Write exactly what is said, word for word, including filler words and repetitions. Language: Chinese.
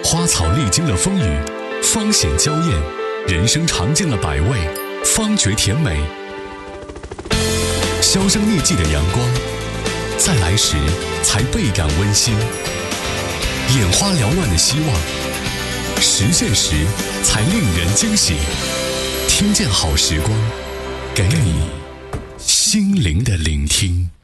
花草历经了风雨，芳显娇艳；人生尝尽了百味，方觉甜美。销声匿迹的阳光，在来时才倍感温馨；眼花缭乱的希望，实现时才令人惊喜。听见好时光，给你心灵的聆听。